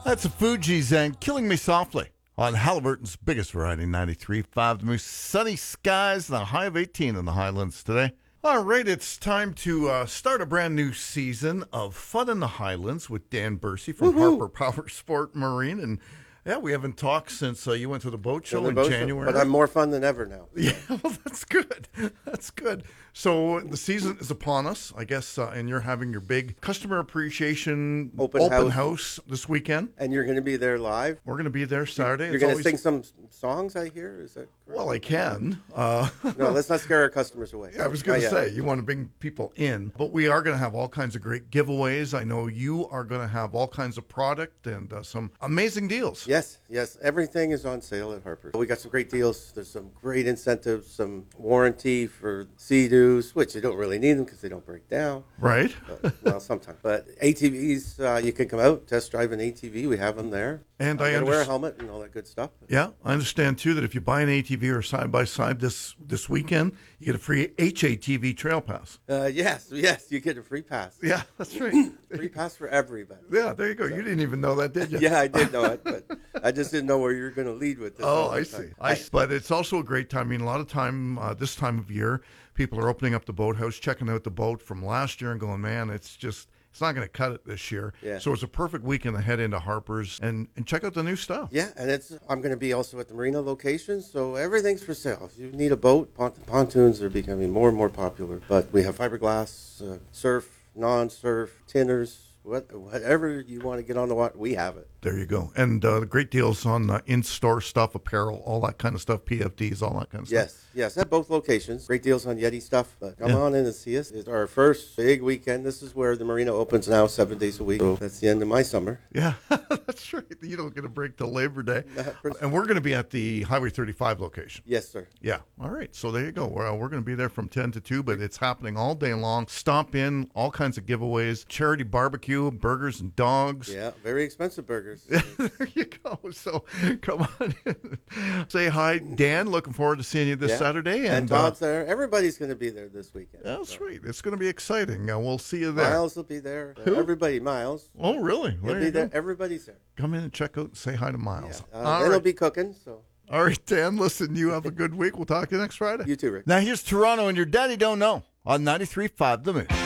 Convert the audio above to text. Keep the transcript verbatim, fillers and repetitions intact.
That's the Fugees and Killing Me Softly on Halliburton's biggest variety, ninety-three point five. The most sunny skies and a high of eighteen in the Highlands today. All right, it's time to uh, start a brand new season of Fun in the Highlands with Dan Bursey from Woo-hoo. Harper Power Sport Marine. And yeah, we haven't talked since uh, you went to the boat show the in boat show, January. but I'm more fun than ever now. Yeah, well, that's good. That's good. So the season is upon us, I guess, uh, and you're having your big customer appreciation Open open house. house this weekend. And you're going to be there live. We're going to be there Saturday. You're It's going to always- sing some songs, I hear. Is that correct? Well, I can. Uh, No, let's not scare our customers away. I was going to Not say, yet. you want to bring people in, but we are going to have all kinds of great giveaways. I know you are going to have all kinds of product and uh, some amazing deals. Yes, yes. Everything is on sale at Harper. We got some great deals. There's some great incentives, some warranty for Sea-Doos, which you don't really need them because they don't break down. Right? But, well, sometimes. But A T Vs, uh, you can come out, test drive an A T V. We have them there. And uh, I gotta wear a understand. helmet and all that good stuff. Yeah, I understand too that if you buy an A T V or side by side this this weekend, you get a free H A T V trail pass. Uh, yes, yes. You get a free pass. Yeah, that's right. Free pass for everybody. Yeah, there you go. You didn't even know that, did you? Yeah, I did know it, but I just didn't know where you were going to lead with this. Oh, all the I time. see. I see. But it's also a great time. I mean, a lot of time uh, this time of year, people are opening up the boathouse, checking out the boat from last year, and going, "Man, it's just it's not going to cut it this year." Yeah. So it's a perfect weekend to head into Harper's and, and check out the new stuff. Yeah, and it's I'm going to be also at the Marina location, so everything's for sale. If you need a boat, pont- pontoons are becoming more and more popular. But we have fiberglass, uh, surf, non-surf, tinners, what, whatever you want to get on the water, we have it. There you go. And uh, the great deals on uh, in-store stuff, apparel, all that kind of stuff, P F Ds, all that kind of stuff. Yes, yes, at both locations. Great deals on Yeti stuff. But come Yeah. on in and see us. It's our first big weekend. This is where the Marina opens now, seven days a week. So that's the end of my summer. Yeah, that's right. You don't get a break till Labor Day. Uh, And we're going to be at the Highway thirty-five location. Yes, sir. Yeah. All right. So there you go. We're, uh, we're going to be there from ten to two, but it's happening all day long. Stop in, all kinds of giveaways, charity barbecue, burgers and dogs. Yeah, very expensive burgers. There you go. So come on in. Say hi, Dan. Looking forward to seeing you this Yeah. Saturday. And And, Todd's uh, there. Everybody's going to be there this weekend. that's So. right. It's going to be exciting. Uh, we'll see you there. Miles will be there. Who? Everybody, Miles. Oh, really? He'll There be you there. go. Everybody's there. Come in and check out and say hi to Miles. Yeah. Uh, All then right. he'll be cooking. So All right, Dan. Listen, you have a good week. We'll talk to you next Friday. you too, Rick. Now here's Toronto and your daddy don't know on ninety-three point five The Moon.